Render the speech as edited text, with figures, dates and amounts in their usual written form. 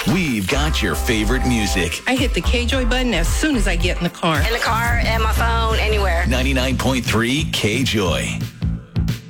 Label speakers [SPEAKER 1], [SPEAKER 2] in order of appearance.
[SPEAKER 1] We've got your favorite music.
[SPEAKER 2] I hit the KJOY button as soon as I get in the car.
[SPEAKER 3] In the car, at my phone, anywhere.
[SPEAKER 1] 99.3 KJOY.